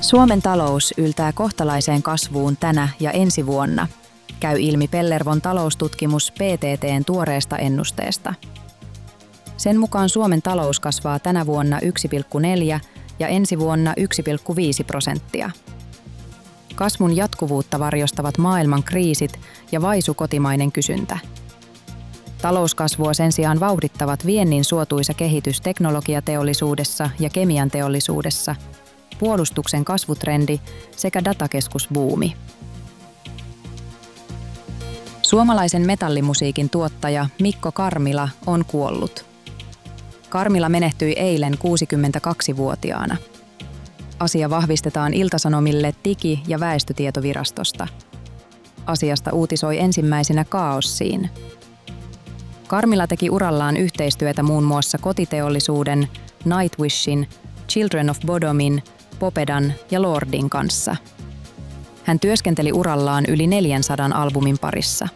Suomen talous yltää kohtalaiseen kasvuun tänä ja ensi vuonna, käy ilmi Pellervon taloustutkimus PTT:n tuoreesta ennusteesta. Sen mukaan Suomen talous kasvaa tänä vuonna 1,4 ja ensi vuonna 1,5%. Kasvun jatkuvuutta varjostavat maailman kriisit ja vaisu kotimainen kysyntä. Talouskasvua sen sijaan vauhdittavat viennin suotuisa kehitys teknologiateollisuudessa ja kemian teollisuudessa, puolustuksen kasvutrendi sekä datakeskusbuumi. Suomalaisen metallimusiikin tuottaja Mikko Karmila on kuollut. Karmila menehtyi eilen 62-vuotiaana. Asia vahvistetaan Ilta-Sanomille Digi- ja väestötietovirastosta. Asiasta uutisoi ensimmäisenä Chaosiin. Karmila teki urallaan yhteistyötä muun muassa kotiteollisuuden, Nightwishin, Children of Bodomin, Popedan ja Lordin kanssa. Hän työskenteli urallaan yli 400 albumin parissa.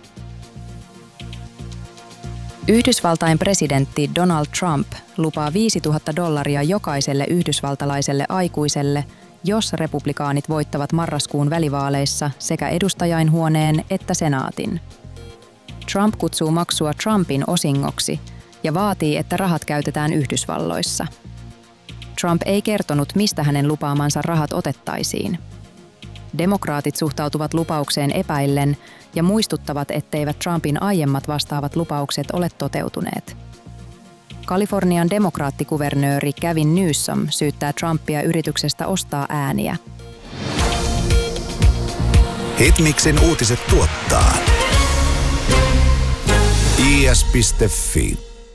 Yhdysvaltain presidentti Donald Trump lupaa $5,000 jokaiselle yhdysvaltalaiselle aikuiselle, jos republikaanit voittavat marraskuun välivaaleissa sekä edustajainhuoneen että senaatin. Trump kutsuu maksua Trumpin osingoksi ja vaatii, että rahat käytetään Yhdysvalloissa. Trump ei kertonut, mistä hänen lupaamansa rahat otettaisiin. Demokraatit suhtautuvat lupaukseen epäillen ja muistuttavat, etteivät Trumpin aiemmat vastaavat lupaukset ole toteutuneet. Kalifornian demokraattikuvernööri Gavin Newsom syyttää Trumpia yrityksestä ostaa ääniä. Hitmixin uutiset tuottaa is.fi.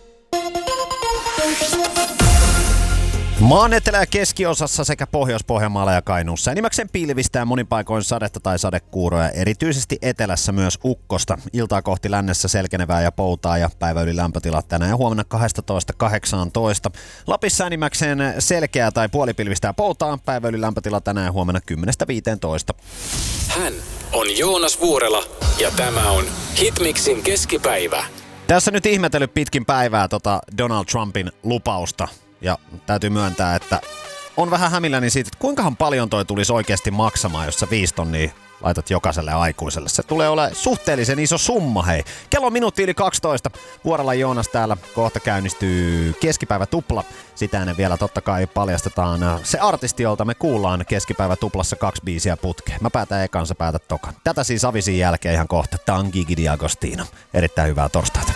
Maan etelä- ja keskiosassa sekä Pohjois-Pohjanmaalla ja Kainuussa enimmäkseen pilvistää monin paikoin sadetta tai sadekuuroja, erityisesti etelässä myös ukkosta. Iltaa kohti lännessä selkenevää ja poutaa ja päiväyli lämpötilat tänään ja huomenna 12-18. Lapissa enimmäkseen selkeää tai puolipilvistä ja poutaa, päiväyli lämpötila tänään ja huomenna 10-15. Hän on Joonas Vuorela ja tämä on Hitmixin keskipäivä. Tässä nyt ihmetellyt pitkin päivää Donald Trumpin lupausta. Ja täytyy myöntää, että on vähän hämilläni siitä, että kuinkahan paljon toi tulisi oikeasti maksamaan, jos sä 5 tonnia laitat jokaiselle aikuiselle. Se tulee olemaan suhteellisen iso summa, hei. Kello on minuutti yli 12. Vuorella Joonas täällä. Kohta käynnistyy keskipäivä tupla. Sitä ennen vielä totta kai paljastetaan se artisti, jolta me kuullaan keskipäivä tuplassa 2 biisiä putkeen. Mä päätän ekan, sä päätät tokan. Tätä siis avisin jälkeen ihan kohta. Tää on Gigi D'Agostino. Erittäin hyvää torstaita.